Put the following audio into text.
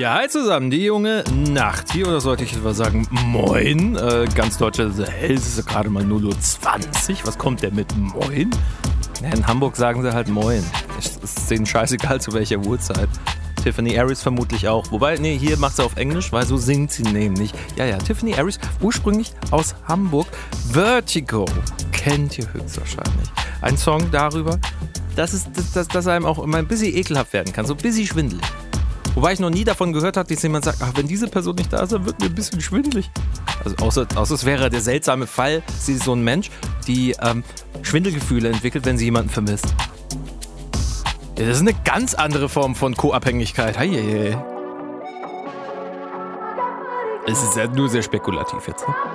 Ja, hi zusammen, die junge Nacht hier, oder sollte ich etwa sagen, moin. Ganz Deutschland ist es gerade mal 0:20 Uhr. Was kommt denn mit moin? Ja, in Hamburg sagen sie halt moin. Es ist denen scheißegal, zu welcher Uhrzeit. Tiffany Harris vermutlich auch. Wobei, nee, hier macht sie auf Englisch, weil so singt sie nämlich. Ja, Tiffany Harris, ursprünglich aus Hamburg. Vertigo kennt ihr höchstwahrscheinlich. Ein Song darüber, dass einem auch immer ein bisschen ekelhaft werden kann, so ein bisschen schwindelig. Wobei ich noch nie davon gehört habe, dass jemand sagt, ach, wenn diese Person nicht da ist, dann wird mir ein bisschen schwindelig. Also außer es wäre der seltsame Fall, sie ist so ein Mensch, die Schwindelgefühle entwickelt, wenn sie jemanden vermisst. Ja, das ist eine ganz andere Form von Co-Abhängigkeit. Es ist ja nur sehr spekulativ jetzt, ne?